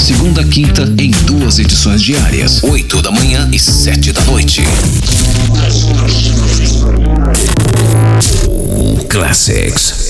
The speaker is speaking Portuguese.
Segunda a quinta, em 2 edições diárias, 8 da manhã e 7 da noite. Classics.